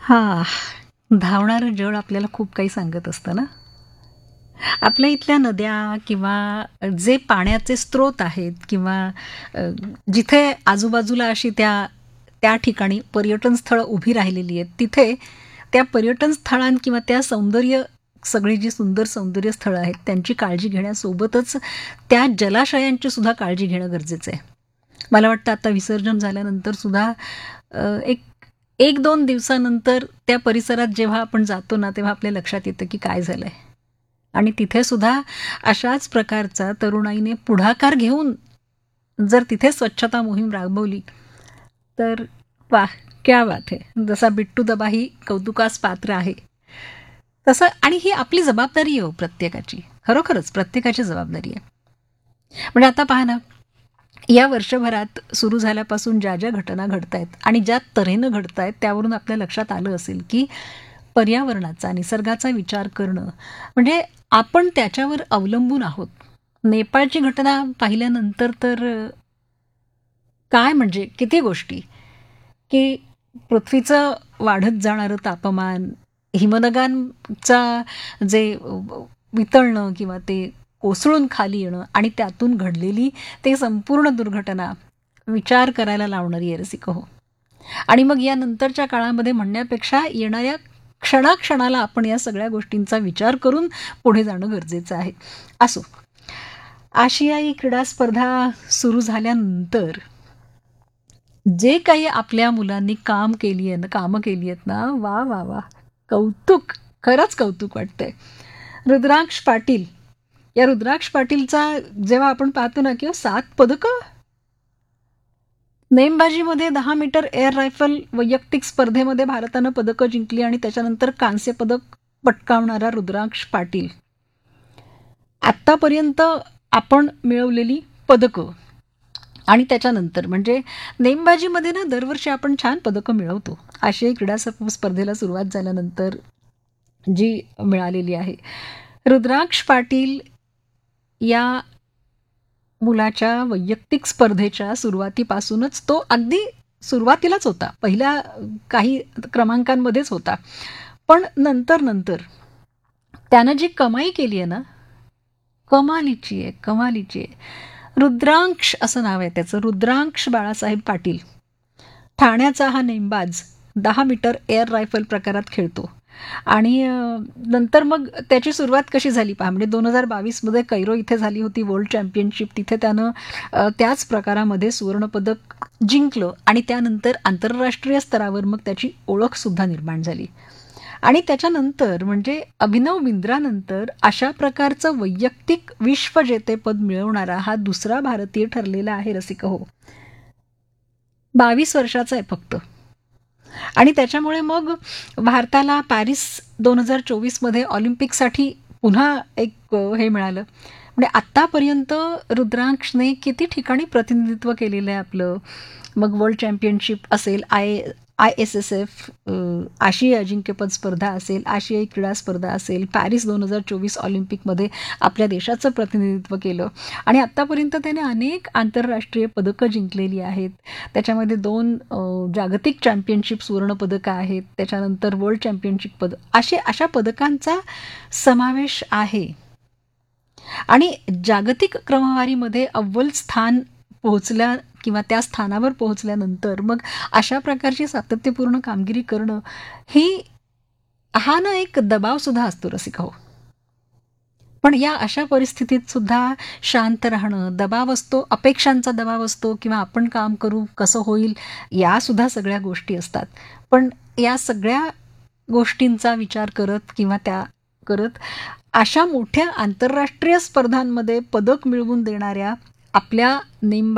हां, धावणारं जळ आपल्याला खूप काही सांगत असतं ना. आपल्या इथल्या नद्या किंवा जे पाण्याचे स्रोत आहेत किंवा अ, जिथे आजूबाजूला अशी त्या त्या ठिकाणी पर्यटन स्थळं उभी राहिलेली आहेत, तिथे त्या पर्यटन स्थळां किंवा त्या सगळी जी सुंदर सौंदर्य स्थळं आहेत, त्यांची काळजी घेण्यासोबतच त्या जलाशयांची सुद्धा काळजी घेणं गरजेचं आहे. मला वाटतं आता विसर्जन झाल्यानंतर सुद्धा एक 1-2 दिवसानंतर त्या परिसरात जेव्हा आपण जातो ना, तेव्हा आपल्या लक्षात येतं की काय झालंय. आणि तिथे सुद्धा अशाच प्रकारचा तरुणाईने पुढाकार घेऊन जर तिथे स्वच्छता मोहीम राबवली, तर वाह! क्या बात है! जसा बिट्टू दबा ही कौतुकास पात्र आहे. तसं आणि ही आपली जबाबदारी आहे हो प्रत्येकाची. खरोखरच प्रत्येकाची जबाबदारी आहे. म्हणजे आता पहा ना, या वर्षभरात सुरू झाल्यापासून ज्या ज्या घटना घडतायत आणि ज्या तऱ्हेनं घडतायत त्यावरून आपल्या लक्षात आलं असेल की पर्यावरणाचा, निसर्गाचा विचार करणं म्हणजे आपण त्याच्यावर अवलंबून आहोत. नेपाळची घटना पाहिल्यानंतर तर काय म्हणजे किती गोष्टी, की पृथ्वीचं वाढत जाणारं तापमान, हिमनगांचा जे वितळणं किंवा ते कोसळून खाली येणं आणि त्यातून घडलेली ते संपूर्ण दुर्घटना विचार करायला लावणारी आहे रसिक हो. आणि मग या नंतरच्या काळामध्ये म्हणण्यापेक्षा येणाऱ्या क्षणाक्षणाला आपण या सगळ्या गोष्टींचा विचार करून पुढे जाणं गरजेचं आहे. असो, आशियाई क्रीडा स्पर्धा सुरू झाल्यानंतर जे काही आपल्या मुलांनी कामं केली आहेत ना, वा वा वा, कौतुक, खरंच कौतुक वाटतंय. रुद्राक्ष पाटील, या रुद्राक्ष पाटीलचा जेव्हा आपण पाहतो ना किंवा 7 पदकं, नेमबाजीमध्ये 10 मीटर एअर रायफल वैयक्तिक स्पर्धेमध्ये भारतानं पदकं जिंकली आणि त्याच्यानंतर कांस्य पदक पटकावणारा रुद्राक्ष पाटील. आत्तापर्यंत आपण मिळवलेली पदकं आणि त्याच्यानंतर म्हणजे नेमबाजीमध्ये ना दरवर्षी आपण छान पदकं मिळवतो. आशियाई क्रीडा स्पर्धेला सुरुवात झाल्यानंतर जी मिळालेली आहे. रुद्राक्ष पाटील या मुलाच्या वैयक्तिक स्पर्धेच्या सुरुवातीपासूनच तो अगदी सुरुवातीलाच होता. पहिल्या काही क्रमांकांमध्येच होता. पण नंतर नंतर त्यानं जी कमाई केली आहे ना, कमालीची आहे, कमालीची आहे. रुद्रांश असं नाव आहे त्याचं, रुद्रांश बाळासाहेब पाटील. ठाण्याचा हा नेमबाज 10 मीटर एअर रायफल प्रकारात खेळतो. आणि नंतर मग त्याची सुरुवात कशी झाली पहा, म्हणजे 2022मध्ये कैरो इथे झाली होती वर्ल्ड चॅम्पियनशिप. तिथे त्यानं त्याच प्रकारामध्ये सुवर्णपदक जिंकलं आणि त्यानंतर आंतरराष्ट्रीय स्तरावर मग त्याची ओळखसुद्धा निर्माण झाली. आणि त्याच्यानंतर म्हणजे अभिनव बिंद्रानंतर अशा प्रकारचं वैयक्तिक विश्वजेतेपद मिळवणारा हा दुसरा भारतीय ठरलेला आहे रसिक हो. 22 वर्षाचा आहे फक्त. आणि त्याच्यामुळे मग भारताला पॅरिस 2024मध्ये ऑलिम्पिकसाठी पुन्हा एक हे मिळालं. म्हणजे आत्तापर्यंत रुद्रांशने किती ठिकाणी प्रतिनिधित्व केलेलं आहे आपलं. मग वर्ल्ड चॅम्पियनशिप असेल, ISSF आशियाई अजिंक्यपद स्पर्धा असेल, आशियाई क्रीडा स्पर्धा असेल, पॅरिस 2024 ऑलिम्पिकमध्ये आपल्या देशाचं प्रतिनिधित्व केलं. आणि आत्तापर्यंत त्याने अनेक आंतरराष्ट्रीय पदकं जिंकलेली आहेत. त्याच्यामध्ये 2 जागतिक चॅम्पियनशिप सुवर्णपदकं आहेत. त्याच्यानंतर वर्ल्ड चॅम्पियनशिप अशा पदकांचा समावेश आहे. आणि जागतिक क्रमवारीमध्ये अव्वल स्थान पोहोचल्या किंवा त्या स्थानावर पोहोचल्यानंतर मग अशा प्रकारची सातत्यपूर्ण कामगिरी करणं हा ना एक दबाव सुद्धा असतो रसिका हो. पण या अशा परिस्थितीत सुद्धा शांत राहणं, दबाव असतो, अपेक्षांचा दबाव असतो किंवा आपण काम करू कसं होईल, या सुद्धा सगळ्या गोष्टी असतात. पण या सगळ्या गोष्टींचा विचार करत किंवा त्या करत अशा मोठ्या आंतरराष्ट्रीय स्पर्धांमध्ये पदक मिळवून देणाऱ्या आपल्या